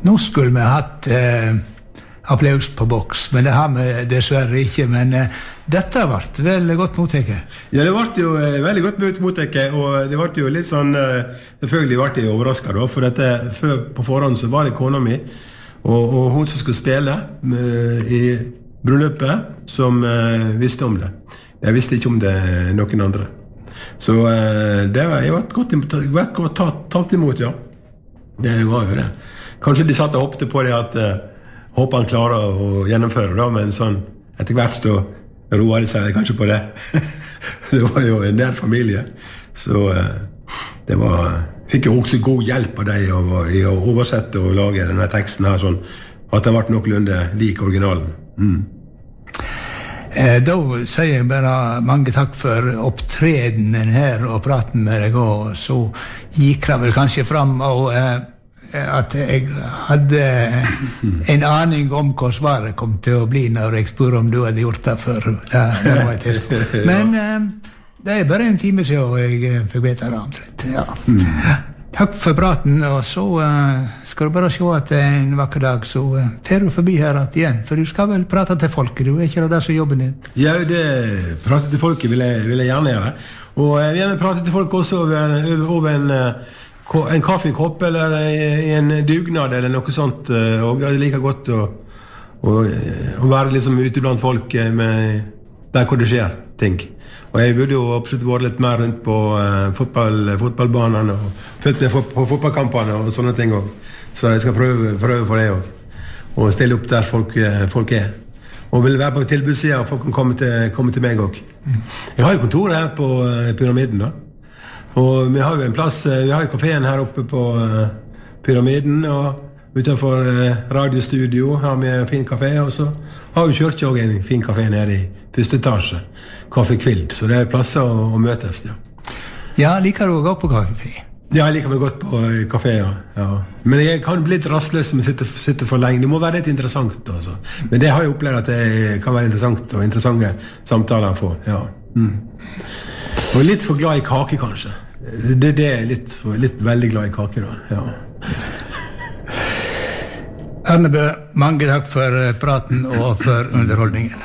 Nå skulle vi hatt applaus på boks, men det har vi dessverre ikke, men dette har vært veldig godt mottaket. Ja, det ble jo veldig godt mottaket, og det ble jo litt sånn, selvfølgelig ble jeg overrasket da, for dette, før på forhånd så var det kona mi, og hun som skulle spille i bryllupet, som visste om det. Jeg visste ikke om det noen andre. Så det var, jeg ble godt tatt imot, ja. Det var jo det. Kanskje de satt og hoppte på det at håper han klarer å gjennomføre da, men sånn, etter hvert så roer de seg kanskje på det. Det var jo en nær familie, så det var, fikk jo også god hjelp av deg i å oversette og lage denne teksten her, sånn at den ble noenlunde lik originalen. Da sier jeg bare mange takk for opptredenen her og praten med deg, og så gikk det vel kanskje fram og at jeg hadde en aning om hva svaret kom til å bli når jeg spør om du hadde gjort det før. Det var et test. Men det bare en time siden jeg fikk vite det omtrent. Ja. Takk for praten, og så skal du bare se at en vakker dag så fer du forbi her igjen, for du skal vel prate til folket, du ikke det som jobben din? Ja, prate til folket vil jeg gjerne gjøre, og jeg vil gjerne prate til folk også over en kaffekopp eller en dugnad eller noe sånt, og jeg liker godt å være liksom ute blant folk med der hvor det skjer ting. Og jeg burde jo absolutt vært litt mer rundt på fotballbanene og følt med på fotballkampene og sånne ting også. Så jeg skal prøve på det også, og stille opp der folk og vil være på tilbudssiden, og folk kan komme til meg også. Jeg har jo kontoret her på Pyramiden da. Og vi har jo en plass, vi har jo kaféen her oppe på Pyramiden, og utenfor radiostudio har vi en fin kafé, og så har vi kjørt også en fin kafé nede i første etasje, Kaffe Kvild, så det plasser å møtes, ja. Ja, liker du å gå på kafé? Ja, jeg liker meg godt på kafé, ja. Men jeg kan bli litt rastløs om jeg sitter for lenge. Det må være litt interessant, altså. Men det har jeg opplevd at det kan være interessant, og interessante samtaler å få, ja. Og litt for glad i kake, kanskje. Det litt veldig glad i kake da, ja. Arnebø, mange takk for praten og for underholdningen.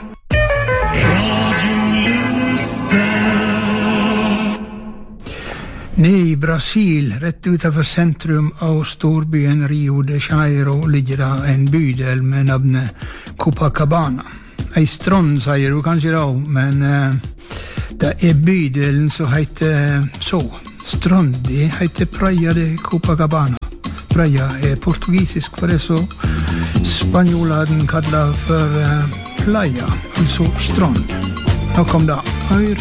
Nede i Brasil, rett utenfor sentrum av storbyen Rio de Janeiro, ligger det en bydel med navnet Copacabana. Ei strand, sier du kanskje da, men det bydelen som heter så. Strandi heter Praia de Copacabana. Praia portugisisk for det så spanjolene kallar for playa, altså strand. Nå kom det. Hør.